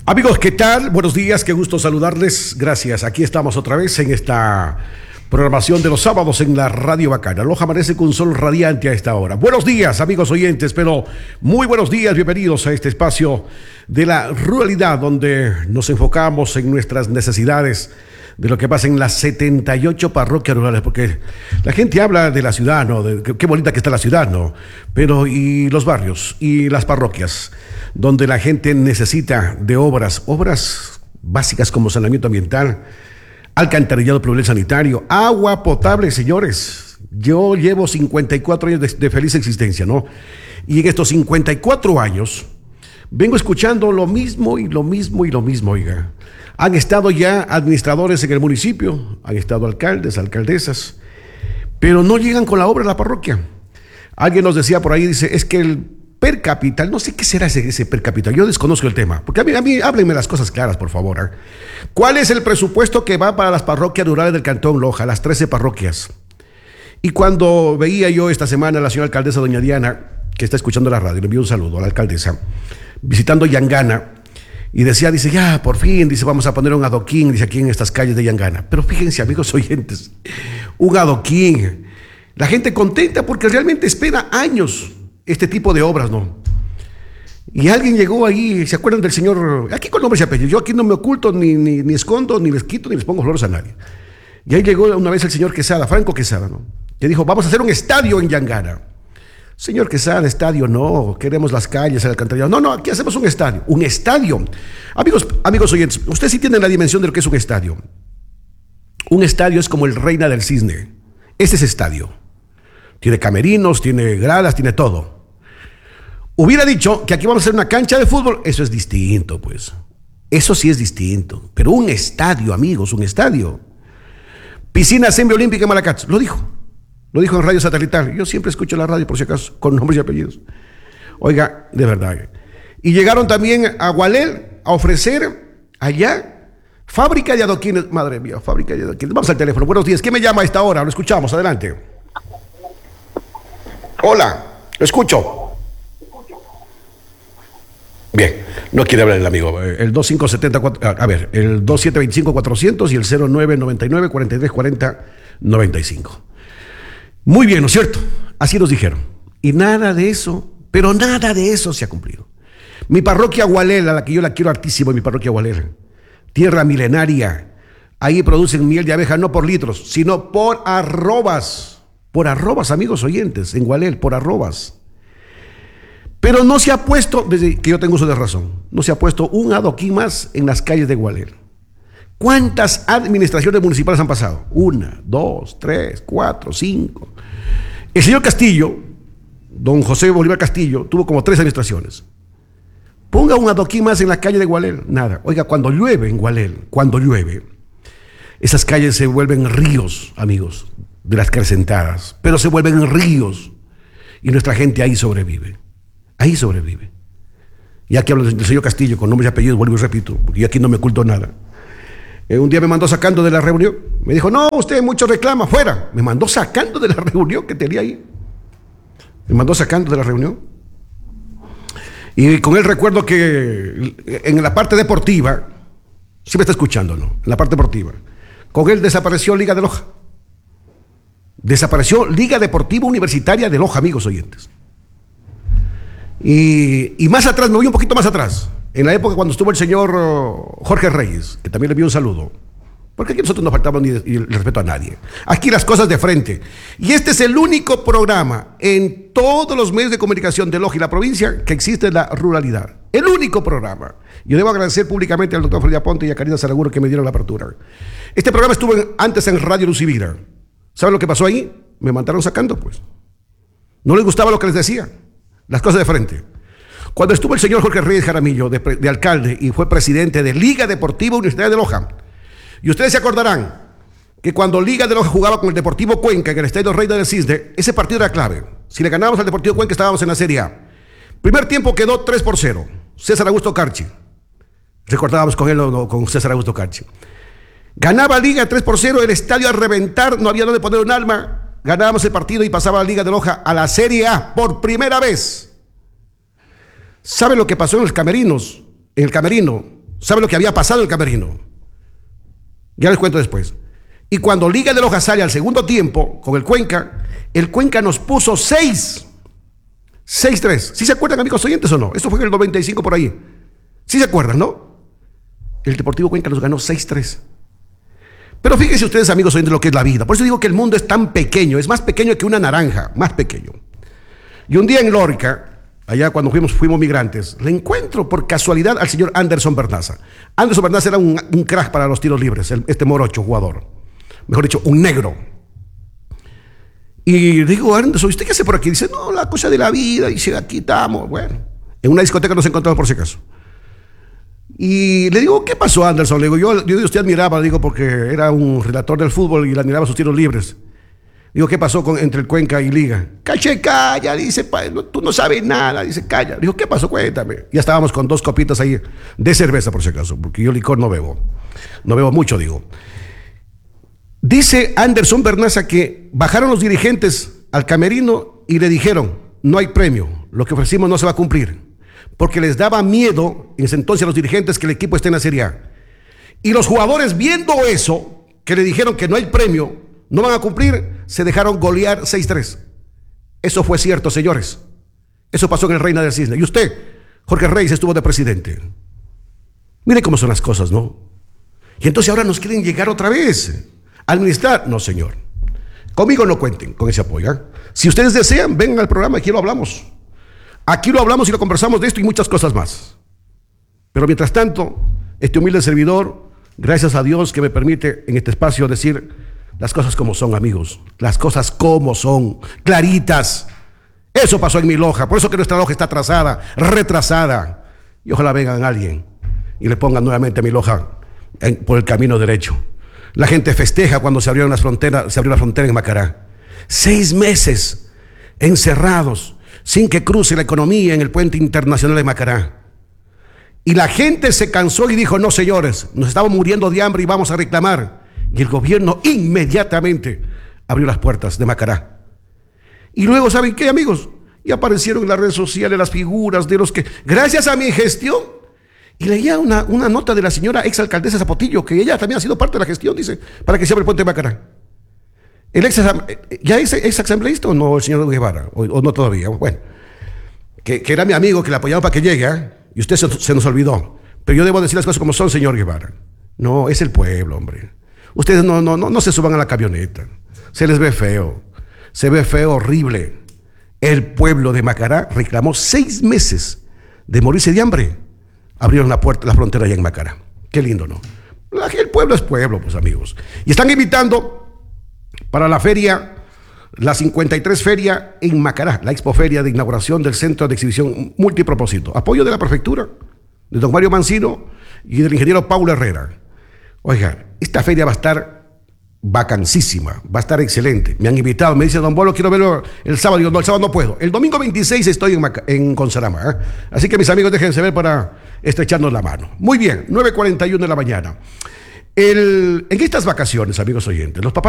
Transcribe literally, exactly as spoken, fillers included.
Amigos, ¿qué tal? Buenos días, qué gusto saludarles. Gracias. Aquí estamos otra vez en esta programación de los sábados en la Radio Bacana. Loja amanece con un sol radiante a esta hora. Buenos días, amigos oyentes, pero muy buenos días, bienvenidos a este espacio de la ruralidad, donde nos enfocamos en nuestras necesidades, de lo que pasa en las setenta y ocho parroquias rurales, porque la gente habla de la ciudad, ¿no? De qué bonita que está la ciudad, ¿no? Pero y los barrios y las parroquias, donde la gente necesita de obras, obras básicas como saneamiento ambiental, alcantarillado pluvial sanitario, agua potable, señores. Yo llevo cincuenta y cuatro años de, de feliz existencia, ¿no? Y en estos cincuenta y cuatro años vengo escuchando lo mismo y lo mismo y lo mismo, oiga. Han estado ya administradores en el municipio, han estado alcaldes, alcaldesas, pero no llegan con la obra a la parroquia. Alguien nos decía por ahí, dice, es que el per cápita, no sé qué será ese, ese per cápita, yo desconozco el tema, porque a mí, a mí háblenme las cosas claras, por favor. ¿eh? ¿Cuál es el presupuesto que va para las parroquias rurales del Cantón Loja, las trece parroquias? Y cuando veía yo esta semana a la señora alcaldesa doña Diana, que está escuchando la radio, le envío un saludo a la alcaldesa, visitando Yangana, y decía, dice, ya, por fin, dice, vamos a poner un adoquín, dice, aquí en estas calles de Yangana. Pero fíjense, amigos oyentes, un adoquín, la gente contenta porque realmente espera años este tipo de obras, ¿no? Y alguien llegó ahí, ¿se acuerdan del señor? Aquí con nombres y apellidos, yo aquí no me oculto, ni, ni, ni escondo, ni les quito, ni les pongo flores a nadie. Y ahí llegó una vez el señor Quesada, Franco Quesada, ¿no? Que dijo, vamos a hacer un estadio en Yangana. Señor Quesada, estadio no, queremos las calles, el alcantarillado. No, no, aquí hacemos un estadio, un estadio. Amigos, amigos oyentes, ustedes sí tienen la dimensión de lo que es un estadio. Un estadio es como el Reina del Cisne. Este es estadio. Tiene camerinos, tiene gradas, tiene todo. Hubiera dicho que aquí vamos a hacer una cancha de fútbol, eso es distinto, pues. Eso sí es distinto. Pero un estadio, amigos, un estadio. Piscina semiolímpica en Malacatz, lo dijo. Lo dijo en Radio Satelital. Yo siempre escucho la radio, por si acaso, con nombres y apellidos. Oiga, de verdad. Y llegaron también a Gualel a ofrecer allá fábrica de adoquines. Madre mía, fábrica de adoquines. Vamos al teléfono. Buenos días. ¿Quién me llama a esta hora? Lo escuchamos. Adelante. Hola. Lo escucho. Bien. No quiere hablar el amigo. El dos cinco siete cuatro. A ver, el dos siete dos cinco cuatrocientos y el cero nueve nueve nueve cuatro tres cuatro cero nueve cinco. Muy bien, ¿no es cierto? Así nos dijeron. Y nada de eso, pero nada de eso se ha cumplido. Mi parroquia Gualel, a la que yo la quiero hartísimo, mi parroquia Gualel, tierra milenaria, ahí producen miel de abeja no por litros, sino por arrobas. Por arrobas, amigos oyentes, en Gualel, por arrobas. Pero no se ha puesto, desde que yo tengo uso de razón, no se ha puesto un adoquín más en las calles de Gualel. ¿Cuántas administraciones municipales han pasado? Una, dos, tres, cuatro, cinco. El señor Castillo, don José Bolívar Castillo, tuvo como tres administraciones. Ponga un adoquín más en la calle de Gualel. Nada. Oiga, cuando llueve en Gualel, cuando llueve, esas calles se vuelven ríos, amigos, de las crecentadas. Pero se vuelven ríos. Y nuestra gente ahí sobrevive. Ahí sobrevive. Y aquí hablo del señor Castillo, con nombres y apellidos, vuelvo y repito, porque yo aquí no me oculto nada. Eh, un día me mandó sacando de la reunión. Me dijo, no, usted mucho reclama, fuera. Me mandó sacando de la reunión que tenía ahí. Me mandó sacando de la reunión. Y con él recuerdo que en la parte deportiva, sí me está escuchando, ¿no? En la parte deportiva. Con él desapareció Liga de Loja. Desapareció Liga Deportiva Universitaria de Loja, amigos oyentes. Y, y más atrás, me voy un poquito más atrás. En la época cuando estuvo el señor Jorge Reyes, que también le envió un saludo, porque aquí nosotros no faltamos ni el respeto a nadie. Aquí las cosas de frente. Y este es el único programa en todos los medios de comunicación de Loja y la provincia que existe en la ruralidad. El único programa. Yo debo agradecer públicamente al doctor Freddy Aponte y a Karina Saraguro que me dieron la apertura. Este programa estuvo en, antes en Radio Lucivira. ¿Saben lo que pasó ahí? Me mandaron sacando, pues. No les gustaba lo que les decía. Las cosas de frente. Cuando estuvo el señor Jorge Reyes Jaramillo de, de alcalde y fue presidente de Liga Deportiva Universitaria de Loja, y ustedes se acordarán que cuando Liga de Loja jugaba con el Deportivo Cuenca en el Estadio Reina del Cisne, ese partido era clave. Si le ganábamos al Deportivo Cuenca estábamos en la Serie A. Primer tiempo quedó tres por cero. César Augusto Carchi. Recordábamos con él, con César Augusto Carchi. Ganaba Liga tres por cero, el estadio a reventar, no había donde poner un alma. Ganábamos el partido y pasaba la Liga de Loja a la Serie A por primera vez. ¿Sabe lo que pasó en los camerinos? En el camerino, ¿Sabe lo que había pasado en el camerino? Ya les cuento después. Y cuando Liga de Loja sale al segundo tiempo con el Cuenca, el Cuenca nos puso seis. seis tres. ¿Sí se acuerdan, amigos oyentes, o no? Esto fue en el noventa y cinco por ahí. ¿Sí se acuerdan, no? El Deportivo Cuenca nos ganó seis tres. Pero fíjense ustedes, amigos oyentes, lo que es la vida. Por eso digo que el mundo es tan pequeño, es más pequeño que una naranja, más pequeño. Y un día en Lórica, allá cuando fuimos, fuimos migrantes, le encuentro por casualidad al señor Anderson Bernaza. Anderson Bernaza era un, un crack para los tiros libres, el, este morocho jugador. Mejor dicho, un negro. Y digo, Anderson, ¿usted qué hace por aquí? Dice, no, la cosa de la vida. Dice, aquí estamos. Bueno, en una discoteca nos encontramos por si acaso. Y le digo, ¿qué pasó, Anderson? Le digo, yo, yo usted admiraba, le digo, porque era un relator del fútbol y le admiraba sus tiros libres. Digo, ¿qué pasó con, entre el Cuenca y Liga? Caché, calla, dice, no, tú no sabes nada, dice, calla. Digo, ¿qué pasó? Cuéntame. Ya estábamos con dos copitas ahí de cerveza, por si acaso, porque yo licor no bebo. No bebo mucho, digo. Dice Anderson Bernaza que bajaron los dirigentes al camerino y le dijeron, no hay premio, lo que ofrecimos no se va a cumplir. Porque les daba miedo en ese entonces a los dirigentes que el equipo esté en la Serie A. Y los jugadores, viendo eso, que le dijeron que no hay premio, no van a cumplir, se dejaron golear seis tres. Eso fue cierto, señores. Eso pasó en el Reina del Cisne. Y usted, Jorge Reyes, estuvo de presidente. Mire cómo son las cosas, ¿no? Y entonces ahora nos quieren llegar otra vez a administrar. No, señor. Conmigo no cuenten con ese apoyo, ¿eh? Si ustedes desean, vengan al programa, aquí lo hablamos. Aquí lo hablamos y lo conversamos de esto y muchas cosas más. Pero mientras tanto, este humilde servidor, gracias a Dios que me permite en este espacio decir las cosas como son, amigos. Las cosas como son, claritas. Eso pasó en mi loja, por eso que nuestra loja está atrasada, retrasada. Y ojalá vengan alguien y le pongan nuevamente a mi loja en, por el camino derecho. La gente festeja cuando se abrieron las fronteras, se abrió la frontera en Macará. Seis meses encerrados, sin que cruce la economía en el puente internacional de Macará. Y la gente se cansó y dijo, no, señores, nos estamos muriendo de hambre y vamos a reclamar. Y el gobierno inmediatamente abrió las puertas de Macará. Y luego, ¿saben qué, amigos? Y aparecieron en las redes sociales las figuras de los que, gracias a mi gestión, y leía una, una nota de la señora exalcaldesa Zapotillo, que ella también ha sido parte de la gestión, dice, para que se abra el puente de Macará. ¿El ex, ¿Ya es ex asambleísta o no, el señor Guevara? ¿O, o no todavía? Bueno, que, que era mi amigo, que le apoyaba para que llegue, ¿eh? Y usted se, se nos olvidó. Pero yo debo decir las cosas como son, señor Guevara. No, es el pueblo, hombre. Ustedes no, no, no, no se suban a la camioneta. Se les ve feo. Se ve feo, horrible. El pueblo de Macará reclamó seis meses de morirse de hambre. Abrieron la puerta, la frontera allá en Macará. Qué lindo, ¿no? La, el pueblo es pueblo, pues, amigos. Y están invitando para la feria, la cincuenta y tres feria en Macará, la expoferia de inauguración del Centro de Exhibición Multipropósito. Apoyo de la prefectura, de don Mario Mancino y del ingeniero Paulo Herrera. Oigan, esta feria va a estar vacancísima, va a estar excelente. Me han invitado, me dice don Bolo, quiero verlo el sábado. Digo, no, el sábado no puedo. El domingo veintiséis estoy en, Maca, en Consarama, ¿eh? Así que mis amigos, déjense ver para estrecharnos la mano. Muy bien, nueve cuarenta y uno de la mañana. El, en estas vacaciones, amigos oyentes, los papás